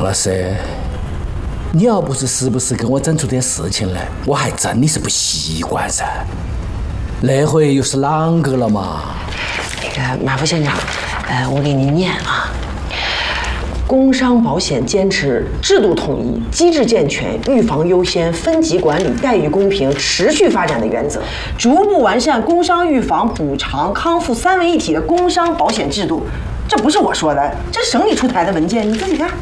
老师，你要不是时不时跟我整出点事情来，我还真的是不习惯噻。那回又是啷个了嘛？ 那个马副县长，我给您念啊。工伤保险坚持制度统一、机制健全、预防优先、分级管理、待遇公平、持续发展的原则，逐步完善工伤预防、补偿、康复三位一体的工伤保险制度。这不是我说的，这省里出台的文件，你自己看。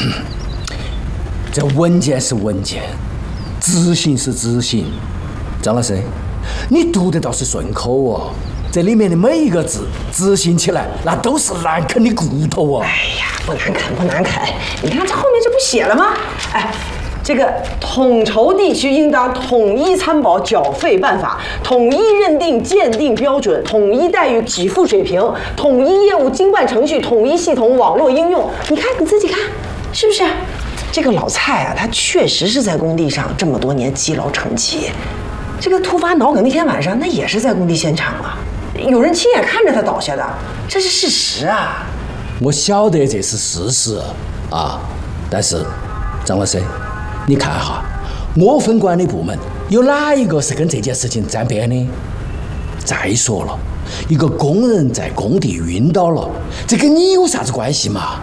这文件是文件，执行是执行。张老师，你读得倒是顺口哦。这里面的每一个字，执行起来那都是难啃的骨头哦。 哎呀，不难啃，不难啃。你看这后面这不写了吗？哎，这个统筹地区应当统一参保缴费办法，统一认定鉴定标准，统一待遇给付水平，统一业务经办程序，统一系统网络应用。你看你自己看，是不是？这个老蔡啊，他确实是在工地上这么多年积劳成疾。这个突发脑梗那天晚上，那也是在工地现场啊。有人亲眼看着他倒下的，这是事实啊！ 我晓得这是事实啊，但是张老师，你看哈，我分管的部门有哪一个是跟这件事情沾边的？再说了，一个工人在工地晕倒了，这跟你有啥子关系嘛？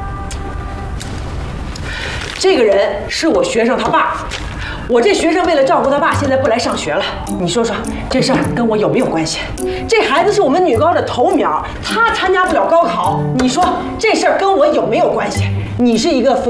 这个人是我学生他爸。我这学生为了照顾他爸，现在不来上学了。你说说，这事儿跟我有没有关系？这孩子是我们女高的头苗，他参加不了高考，你说这事儿跟我有没有关系？你是一个